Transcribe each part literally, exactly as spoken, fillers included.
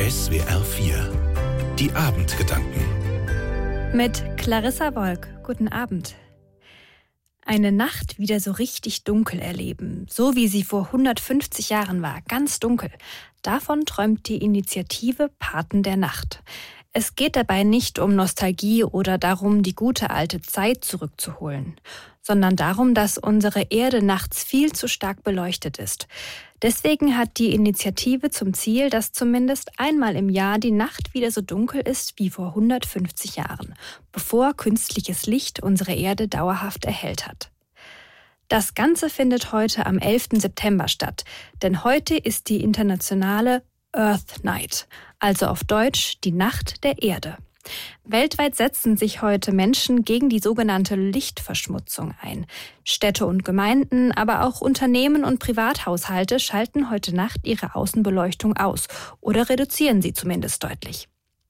S W R vier. Die Abendgedanken. Mit Clarissa Wolk. Guten Abend. Eine Nacht wieder so richtig dunkel erleben, so wie sie vor hundertfünfzig Jahren war, ganz dunkel. Davon träumt die Initiative Paten der Nacht. Es geht dabei nicht um Nostalgie oder darum, die gute alte Zeit zurückzuholen, sondern darum, dass unsere Erde nachts viel zu stark beleuchtet ist. Deswegen hat die Initiative zum Ziel, dass zumindest einmal im Jahr die Nacht wieder so dunkel ist wie vor hundertfünfzig Jahren, bevor künstliches Licht unsere Erde dauerhaft erhellt hat. Das Ganze findet heute am elften September statt, denn heute ist die internationale Earth Night, also auf Deutsch die Nacht der Erde. Weltweit setzen sich heute Menschen gegen die sogenannte Lichtverschmutzung ein. Städte und Gemeinden, aber auch Unternehmen und Privathaushalte schalten heute Nacht ihre Außenbeleuchtung aus oder reduzieren sie zumindest deutlich.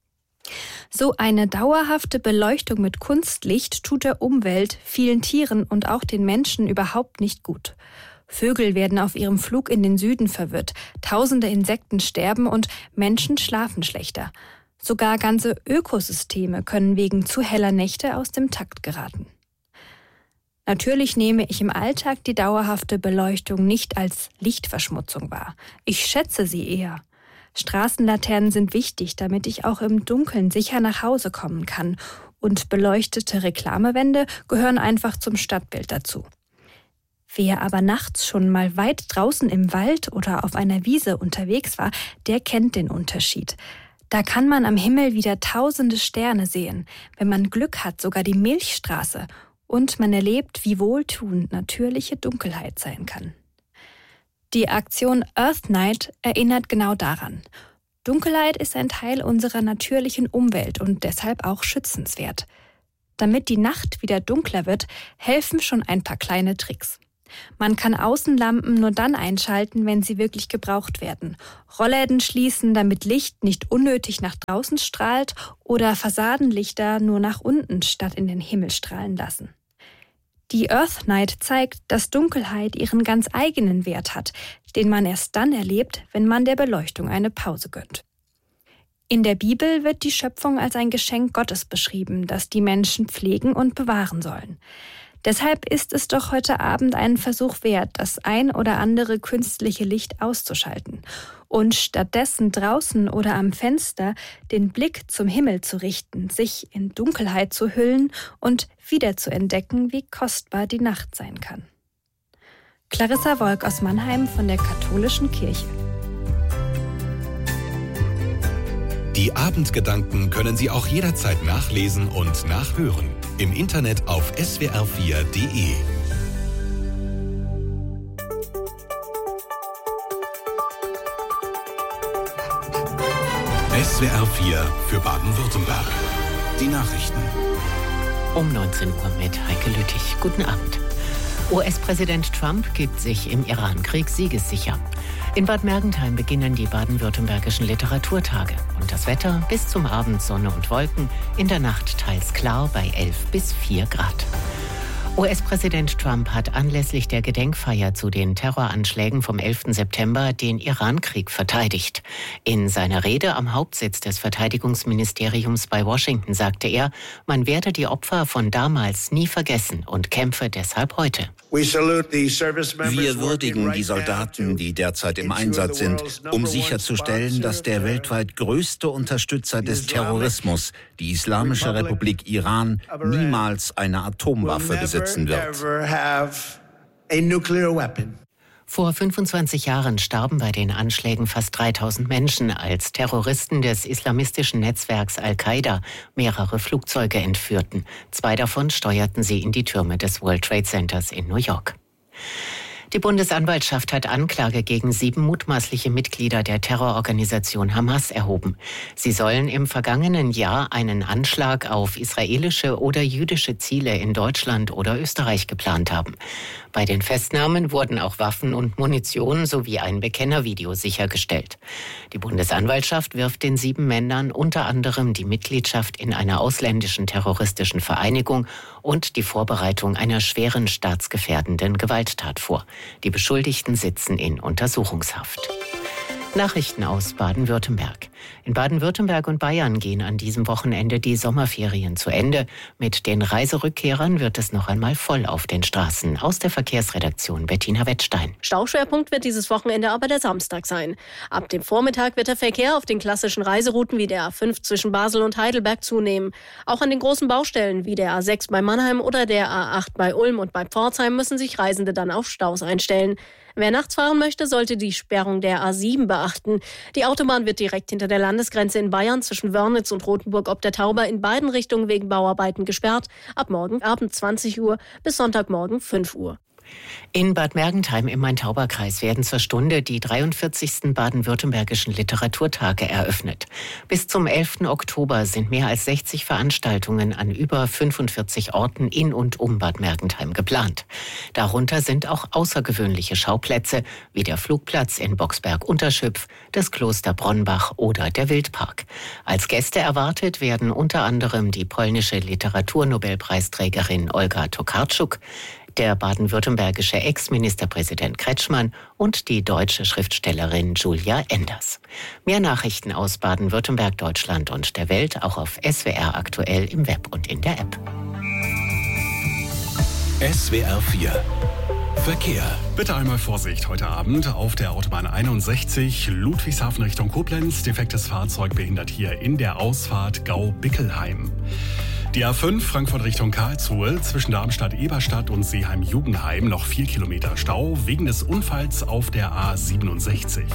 So eine dauerhafte Beleuchtung mit Kunstlicht tut der Umwelt, vielen Tieren und auch den Menschen überhaupt nicht gut. Vögel werden auf ihrem Flug in den Süden verwirrt, tausende Insekten sterben und Menschen schlafen schlechter. Sogar ganze Ökosysteme können wegen zu heller Nächte aus dem Takt geraten. Natürlich nehme ich im Alltag die dauerhafte Beleuchtung nicht als Lichtverschmutzung wahr. Ich schätze sie eher. Straßenlaternen sind wichtig, damit ich auch im Dunkeln sicher nach Hause kommen kann. Und beleuchtete Reklamewände gehören einfach zum Stadtbild dazu. Wer aber nachts schon mal weit draußen im Wald oder auf einer Wiese unterwegs war, der kennt den Unterschied. Da kann man am Himmel wieder tausende Sterne sehen, wenn man Glück hat, sogar die Milchstraße. Und man erlebt, wie wohltuend natürliche Dunkelheit sein kann. Die Aktion Earth Night erinnert genau daran. Dunkelheit ist ein Teil unserer natürlichen Umwelt und deshalb auch schützenswert. Damit die Nacht wieder dunkler wird, helfen schon ein paar kleine Tricks. Man kann Außenlampen nur dann einschalten, wenn sie wirklich gebraucht werden. Rollläden schließen, damit Licht nicht unnötig nach draußen strahlt oder Fassadenlichter nur nach unten statt in den Himmel strahlen lassen. Die Earth Night zeigt, dass Dunkelheit ihren ganz eigenen Wert hat, den man erst dann erlebt, wenn man der Beleuchtung eine Pause gönnt. In der Bibel wird die Schöpfung als ein Geschenk Gottes beschrieben, das die Menschen pflegen und bewahren sollen. Deshalb ist es doch heute Abend einen Versuch wert, das ein oder andere künstliche Licht auszuschalten und stattdessen draußen oder am Fenster den Blick zum Himmel zu richten, sich in Dunkelheit zu hüllen und wieder zu entdecken, wie kostbar die Nacht sein kann. Clarissa Wolk aus Mannheim von der Katholischen Kirche. Die Abendgedanken können Sie auch jederzeit nachlesen und nachhören. Im Internet auf S W R vier Punkt de. S W R vier für Baden-Württemberg. Die Nachrichten. Um neunzehn Uhr mit Heike Lüttich. Guten Abend. U S-Präsident Trump gibt sich im Iran-Krieg siegessicher. In Bad Mergentheim beginnen die baden-württembergischen Literaturtage. Und das Wetter bis zum Abend Sonne und Wolken, in der Nacht teils klar bei elf bis vier Grad. U S-Präsident Trump hat anlässlich der Gedenkfeier zu den Terroranschlägen vom elften September den Iran-Krieg verteidigt. In seiner Rede am Hauptsitz des Verteidigungsministeriums bei Washington sagte er, man werde die Opfer von damals nie vergessen und kämpfe deshalb heute. Wir würdigen die Soldaten, die derzeit im Einsatz sind, um sicherzustellen, dass der weltweit größte Unterstützer des Terrorismus, die Islamische Republik Iran, niemals eine Atomwaffe besitzen wird. Vor fünfundzwanzig Jahren starben bei den Anschlägen fast dreitausend Menschen, als Terroristen des islamistischen Netzwerks Al-Qaida mehrere Flugzeuge entführten. Zwei davon steuerten sie in die Türme des World Trade Centers in New York. Die Bundesanwaltschaft hat Anklage gegen sieben mutmaßliche Mitglieder der Terrororganisation Hamas erhoben. Sie sollen im vergangenen Jahr einen Anschlag auf israelische oder jüdische Ziele in Deutschland oder Österreich geplant haben. Bei den Festnahmen wurden auch Waffen und Munition sowie ein Bekennervideo sichergestellt. Die Bundesanwaltschaft wirft den sieben Männern unter anderem die Mitgliedschaft in einer ausländischen terroristischen Vereinigung und die Vorbereitung einer schweren staatsgefährdenden Gewalttat vor. Die Beschuldigten sitzen in Untersuchungshaft. Nachrichten aus Baden-Württemberg. In Baden-Württemberg und Bayern gehen an diesem Wochenende die Sommerferien zu Ende. Mit den Reiserückkehrern wird es noch einmal voll auf den Straßen. Aus der Verkehrsredaktion Bettina Wettstein. Stauschwerpunkt wird dieses Wochenende aber der Samstag sein. Ab dem Vormittag wird der Verkehr auf den klassischen Reiserouten wie der A fünf zwischen Basel und Heidelberg zunehmen. Auch an den großen Baustellen wie der A sechs bei Mannheim oder der A acht bei Ulm und bei Pforzheim müssen sich Reisende dann auf Staus einstellen. Wer nachts fahren möchte, sollte die Sperrung der A sieben beachten. Die Autobahn wird direkt hinter der Landesgrenze in Bayern zwischen Wörnitz und Rothenburg ob der Tauber in beiden Richtungen wegen Bauarbeiten gesperrt. Ab morgen Abend zwanzig Uhr bis Sonntagmorgen fünf Uhr. In Bad Mergentheim im Main-Tauber-Kreis werden zur Stunde die dreiundvierzigsten baden-württembergischen Literaturtage eröffnet. Bis zum elften Oktober sind mehr als sechzig Veranstaltungen an über fünfundvierzig Orten in und um Bad Mergentheim geplant. Darunter sind auch außergewöhnliche Schauplätze wie der Flugplatz in Boxberg-Unterschüpf, das Kloster Bronnbach oder der Wildpark. Als Gäste erwartet werden unter anderem die polnische Literaturnobelpreisträgerin Olga Tokarczuk, der baden-württembergische Ex-Ministerpräsident Kretschmann und die deutsche Schriftstellerin Julia Enders. Mehr Nachrichten aus Baden-Württemberg, Deutschland und der Welt auch auf S W R aktuell im Web und in der App. S W R vier Verkehr. Bitte einmal Vorsicht heute Abend auf der Autobahn einundsechzig Ludwigshafen Richtung Koblenz. Defektes Fahrzeug behindert hier in der Ausfahrt Gau-Bickelheim. Die A fünf Frankfurt Richtung Karlsruhe zwischen Darmstadt-Eberstadt und Seeheim-Jugendheim noch vier Kilometer Stau wegen des Unfalls auf der A siebenundsechzig.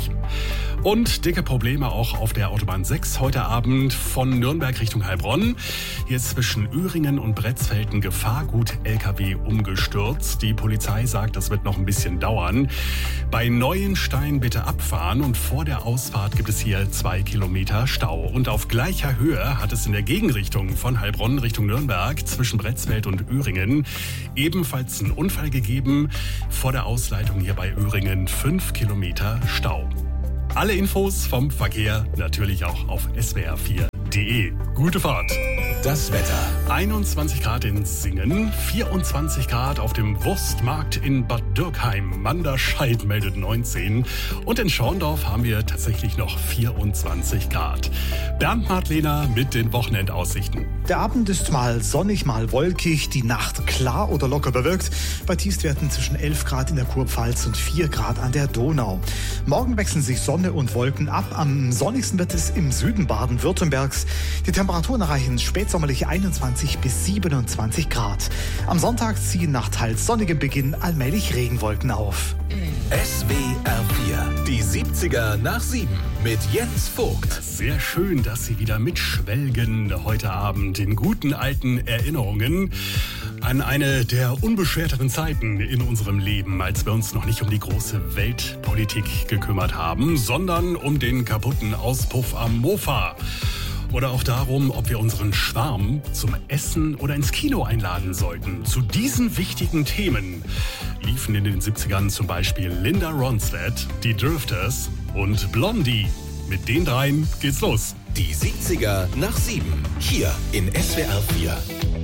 Und dicke Probleme auch auf der Autobahn sechs heute Abend von Nürnberg Richtung Heilbronn. Hier ist zwischen Öhringen und Bretzfelden Gefahrgut-L K W umgestürzt. Die Polizei sagt, das wird noch ein bisschen dauern. Bei Neuenstein bitte abfahren und vor der Ausfahrt gibt es hier zwei Kilometer Stau. Und auf gleicher Höhe hat es in der Gegenrichtung von Heilbronn Richtung Nürnberg zwischen Bretzfeld und Öhringen ebenfalls einen Unfall gegeben. Vor der Ausleitung hier bei Öhringen fünf Kilometer Stau. Alle Infos vom Verkehr natürlich auch auf S W R vier punkt de. Gute Fahrt! Das Wetter. einundzwanzig Grad in Singen, vierundzwanzig Grad auf dem Wurstmarkt in Bad Dürkheim. Manderscheid meldet neunzehn. Und in Schorndorf haben wir tatsächlich noch vierundzwanzig Grad. Bernd Martlehner mit den Wochenendaussichten. Der Abend ist mal sonnig, mal wolkig, die Nacht klar oder locker bewölkt. Bei Tiefstwerten zwischen elf Grad in der Kurpfalz und vier Grad an der Donau. Morgen wechseln sich Sonne und Wolken ab. Am sonnigsten wird es im Süden Baden-Württembergs. Die Temperaturen erreichen spätsommerliche einundzwanzig bis siebenundzwanzig Grad. Am Sonntag ziehen nach teils sonnigem Beginn allmählich Regenwolken auf. S W R vier, die siebziger nach sieben mit Jens Vogt. Sehr schön, dass Sie wieder mitschwelgen heute Abend in guten alten Erinnerungen an eine der unbeschwerteren Zeiten in unserem Leben, als wir uns noch nicht um die große Weltpolitik gekümmert haben, sondern um den kaputten Auspuff am Mofa. Oder auch darum, ob wir unseren Schwarm zum Essen oder ins Kino einladen sollten. Zu diesen wichtigen Themen liefen in den siebzigern zum Beispiel Linda Ronstadt, die Drifters und Blondie. Mit den dreien geht's los. Die siebziger nach sieben, hier in S W R vier.